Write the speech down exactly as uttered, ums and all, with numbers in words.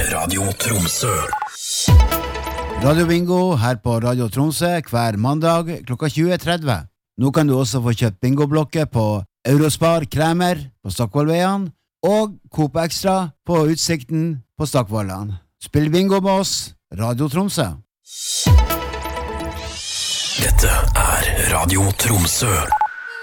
Radio Tromsø. Radio Bingo her på Radio Tromsø hver mandag klokka tjue tretti. Nå kan du også få kjøpt bingoblokker på Eurospar Kremer på Stockvollveien og Coop Extra på Utsikten på Stockvollan. Spill bingo med oss, Radio Tromsø. Dette er Radio Tromsø.